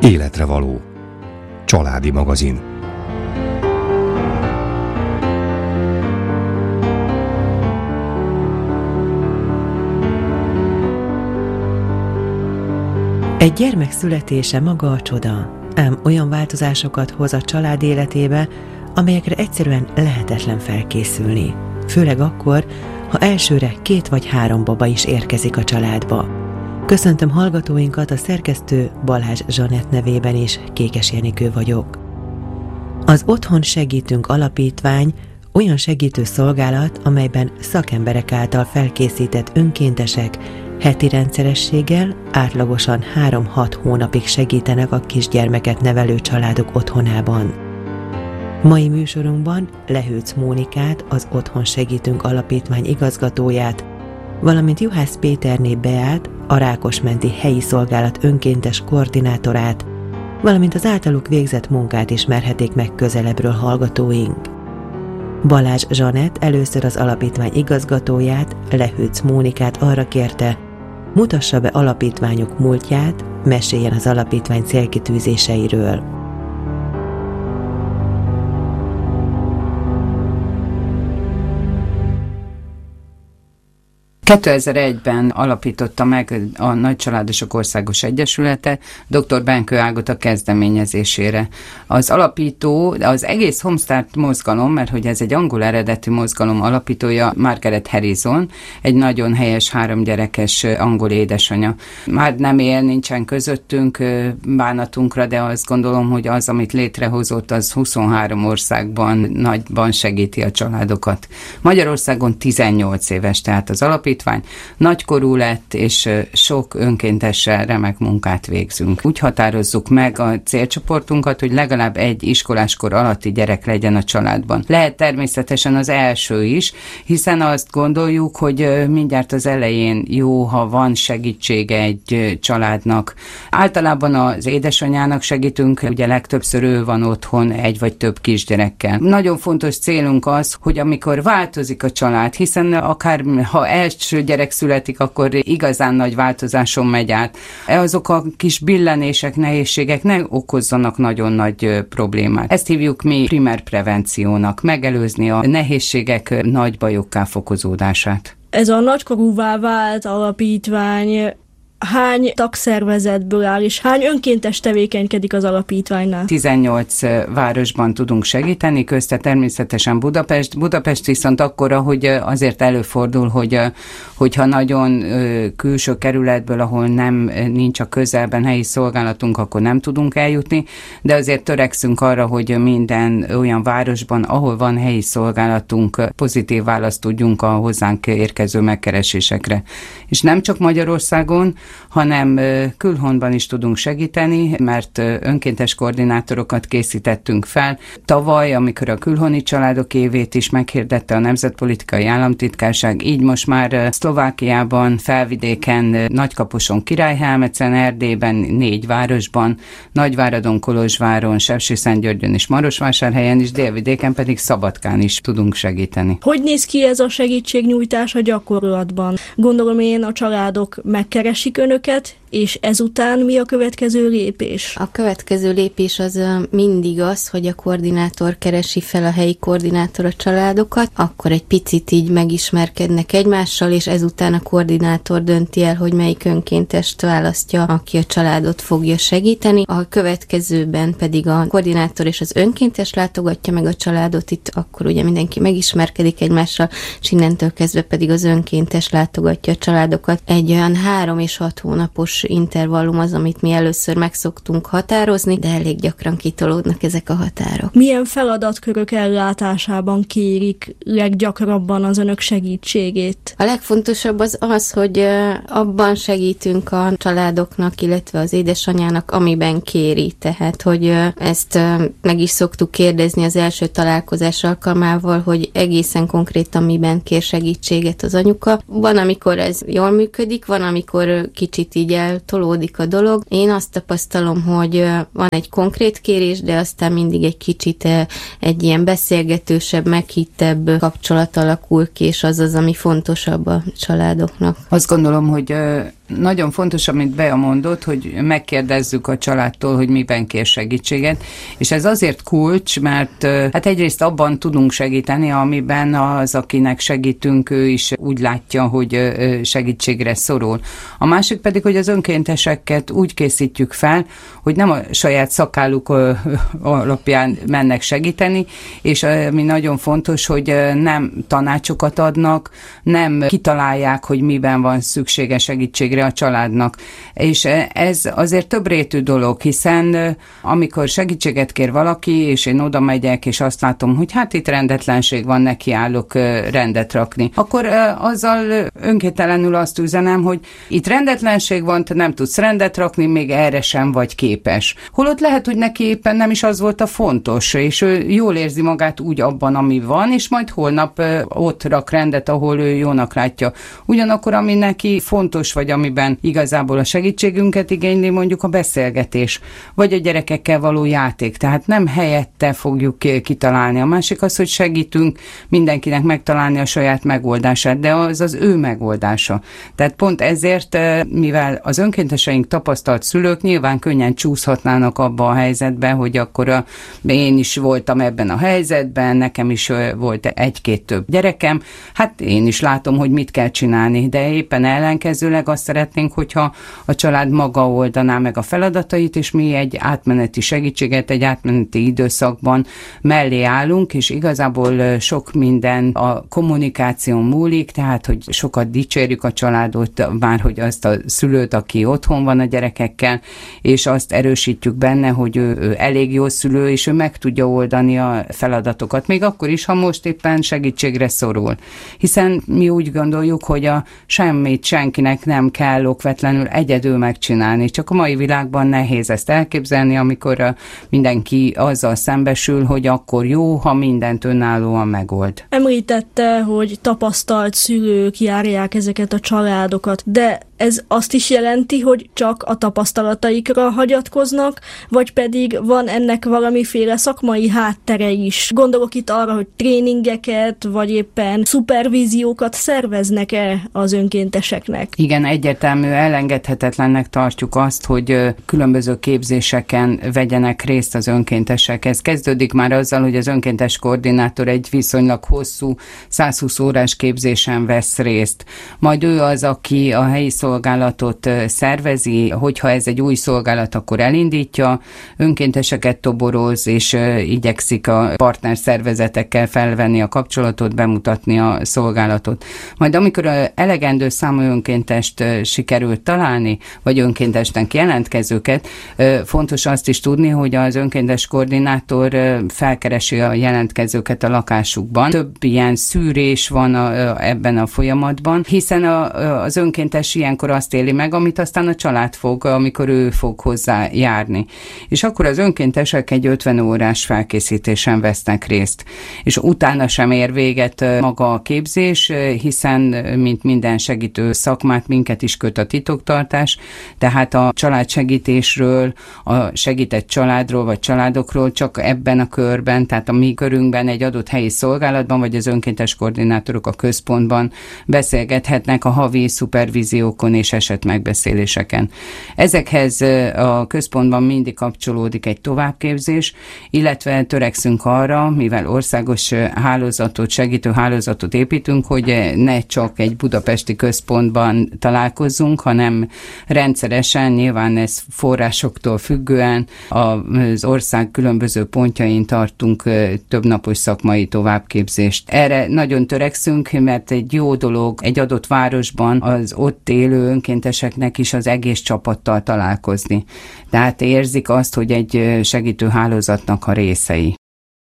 Életre való. Családi magazin. Egy gyermek születése maga a csoda, ám olyan változásokat hoz a család életébe, amelyekre egyszerűen lehetetlen felkészülni. Főleg akkor, ha elsőre 2 vagy 3 baba is érkezik a családba. Köszöntöm hallgatóinkat, a szerkesztő Balázs Zsanett nevében is, Kékes Jenikő vagyok. Az Otthon Segítünk alapítvány olyan segítő szolgálat, amelyben szakemberek által felkészített önkéntesek heti rendszerességgel átlagosan 3-6 hónapig segítenek a kisgyermeket nevelő családok otthonában. Mai műsorunkban Lehőc Mónikát, az Otthon Segítünk alapítvány igazgatóját, valamint Juhász Péterné Beát, a Rákosmenti helyi szolgálat önkéntes koordinátorát, valamint az általuk végzett munkát ismerhetik meg közelebbről hallgatóink. Balázs Zsanett először az alapítvány igazgatóját, Lehőc Mónikát arra kérte, mutassa be alapítványuk múltját, meséljen az alapítvány célkitűzéseiről. 2001-ben alapította meg a Nagycsaládosok Országos Egyesülete dr. Benkő Ágota kezdeményezésére. Az alapító, az egész Homestart mozgalom, mert hogy ez egy angol eredetű mozgalom alapítója, Margaret Harrison, egy nagyon helyes 3 gyerekes angol édesanya. Már nem él, nincsen közöttünk bánatunkra, de azt gondolom, hogy az, amit létrehozott, az 23 országban nagyban segíti a családokat. Magyarországon 18 éves, tehát az alapító nagykorú lett, és sok önkéntessel remek munkát végzünk. Úgy határozzuk meg a célcsoportunkat, hogy legalább egy iskoláskor alatti gyerek legyen a családban. Lehet természetesen az első is, hiszen azt gondoljuk, hogy mindjárt az elején jó, ha van segítsége egy családnak. Általában az édesanyának segítünk, ugye legtöbbször ő van otthon egy vagy több kisgyerekkel. Nagyon fontos célunk az, hogy amikor változik a család, hiszen akár ha első gyerek születik, akkor igazán nagy változáson megy át. Azok a kis billenések, nehézségek ne okozzanak nagyon nagy problémát. Ezt hívjuk mi primer prevenciónak, megelőzni a nehézségek nagy bajokká fokozódását. Ez a nagykorúvá vált alapítvány hány tagszervezetből áll, és hány önkéntes tevékenykedik az alapítványnál? 18 városban tudunk segíteni, közte természetesen Budapest viszont akkora, hogy azért előfordul, hogyha nagyon külső kerületből, ahol nincs a közelben helyi szolgálatunk, akkor nem tudunk eljutni, de azért törekszünk arra, hogy minden olyan városban, ahol van helyi szolgálatunk, pozitív választ tudjunk a hozzánk érkező megkeresésekre. És nem csak Magyarországon, hanem külhonban is tudunk segíteni, mert önkéntes koordinátorokat készítettünk fel. Tavaly, amikor a külhoni családok évét is meghirdette a Nemzetpolitikai Államtitkárság, így most már Szlovákiában, Felvidéken, Nagykaposon, Királyhelmecen, Erdélyben, 4 városban, Nagyváradon, Kolozsváron, Sepsiszentgyörgyön és Marosvásárhelyen is, délvidéken pedig Szabadkán is tudunk segíteni. Hogy néz ki ez a segítségnyújtás a gyakorlatban? Gondolom én, a családok megkeresik önöket, és ezután mi a következő lépés? A következő lépés az mindig az, hogy a koordinátor keresi fel a helyi koordinátor a családokat, akkor egy picit így megismerkednek egymással, és ezután a koordinátor dönti el, hogy melyik önkéntest választja, aki a családot fogja segíteni. A következőben pedig a koordinátor és az önkéntes látogatja meg a családot, itt akkor ugye mindenki megismerkedik egymással, és innentől kezdve pedig az önkéntes látogatja a családokat. Egy olyan 3 és 6 hónapos intervallum az, amit mi először meg szoktunk határozni, de elég gyakran kitolódnak ezek a határok. Milyen feladatkörök ellátásában kérik leggyakrabban az önök segítségét? A legfontosabb az, hogy abban segítünk a családoknak, illetve az édesanyának, amiben kéri. Tehát, hogy ezt meg is szoktuk kérdezni az első találkozás alkalmával, hogy egészen konkrétan miben kér segítséget az anyuka. Van, amikor ez jól működik, van, amikor kicsit így eltolódik a dolog. Én azt tapasztalom, hogy van egy konkrét kérés, de aztán mindig egy kicsit egy ilyen beszélgetősebb, meghittebb kapcsolat alakul ki, és az az, ami fontosabb a családoknak. Azt gondolom, hogy Nagyon fontos, amit Bea mondott, hogy megkérdezzük a családtól, hogy miben kér segítséget, és ez azért kulcs, mert hát egyrészt abban tudunk segíteni, amiben az, akinek segítünk, ő is úgy látja, hogy segítségre szorul. A másik pedig, hogy az önkénteseket úgy készítjük fel, hogy nem a saját szakáluk alapján mennek segíteni, és ami nagyon fontos, hogy nem tanácsokat adnak, nem kitalálják, hogy miben van szüksége segítségre a családnak. És ez azért többrétű dolog, hiszen amikor segítséget kér valaki, és én oda megyek, és azt látom, hogy hát itt rendetlenség van, nekiállok rendet rakni, akkor azzal önkéntelenül azt üzenem, hogy itt rendetlenség van, te nem tudsz rendet rakni, még erre sem vagy képes. Holott lehet, hogy neki éppen nem is az volt a fontos, és ő jól érzi magát úgy abban, ami van, és majd holnap ott rak rendet, ahol ő jónak látja. Ugyanakkor, ami neki fontos, vagy amiben igazából a segítségünket igényli, mondjuk a beszélgetés, vagy a gyerekekkel való játék. Tehát nem helyette fogjuk kitalálni. A másik az, hogy segítünk mindenkinek megtalálni a saját megoldását, de az az ő megoldása. Tehát pont ezért, mivel az önkénteseink tapasztalt szülők nyilván könnyen csúszhatnának abba a helyzetbe, hogy akkor én is voltam ebben a helyzetben, nekem is volt egy-két több gyerekem, hát én is látom, hogy mit kell csinálni, de éppen ellenkezőleg azt szeretnénk, hogyha a család maga oldaná meg a feladatait, és mi egy átmeneti segítséget, egy átmeneti időszakban mellé állunk, és igazából sok minden a kommunikáción múlik, tehát, hogy sokat dicsérjük a családot, már hogy azt a szülőt, aki otthon van a gyerekekkel, és azt erősítjük benne, hogy ő elég jó szülő, és ő meg tudja oldani a feladatokat, még akkor is, ha most éppen segítségre szorul. Hiszen mi úgy gondoljuk, hogy semmit senkinek nem kell okvetlenül egyedül megcsinálni, csak a mai világban nehéz ezt elképzelni, amikor mindenki azzal szembesül, hogy akkor jó, ha mindent önállóan megold. Említette, hogy tapasztalt szülők járják ezeket a családokat, de ez azt is jelenti, hogy csak a tapasztalataikra hagyatkoznak, vagy pedig van ennek valamiféle szakmai háttere is. Gondolok itt arra, hogy tréningeket, vagy éppen szupervíziókat szerveznek-e az önkénteseknek? Igen, egyértelmű, elengedhetetlennek tartjuk azt, hogy különböző képzéseken vegyenek részt az önkéntesek. Ez kezdődik már azzal, hogy az önkéntes koordinátor egy viszonylag hosszú 120 órás képzésen vesz részt. Majd ő az, aki a helyi szolgálatot szervezi, hogyha ez egy új szolgálat, akkor elindítja, önkénteseket toboroz, és igyekszik a partnerszervezetekkel felvenni a kapcsolatot, bemutatni a szolgálatot. Majd amikor elegendő számú önkéntest sikerült találni, vagy önkéntesnek jelentkezőket, fontos azt is tudni, hogy az önkéntes koordinátor felkeresi a jelentkezőket a lakásukban. Több ilyen szűrés van ebben a folyamatban, hiszen az önkéntes ilyenkor azt éli meg, amit aztán a család fog, amikor ő fog hozzá járni. És akkor az önkéntesek egy 50 órás felkészítésen vesznek részt. És utána sem ér véget maga a képzés, hiszen, mint minden segítő szakmát, minket is köt a titoktartás, tehát a családsegítésről, a segített családról vagy családokról csak ebben a körben, tehát a mi körünkben, egy adott helyi szolgálatban, vagy az önkéntes koordinátorok a központban beszélgethetnek a havi szupervíziókon és esetmegbeszéléseken. Ezekhez a központban mindig kapcsolódik egy továbbképzés, illetve törekszünk arra, mivel országos hálózatot, segítő hálózatot építünk, hogy ne csak egy budapesti központban találkozzunk, hanem rendszeresen, nyilván ez forrásoktól függően az ország különböző pontjain tartunk többnapos szakmai továbbképzést. Erre nagyon törekszünk, mert egy jó dolog egy adott városban az ott élő önkénteseknek is az egész csapattal találkozni. Tehát érzik azt, hogy egy segítő hálózatnak a részei.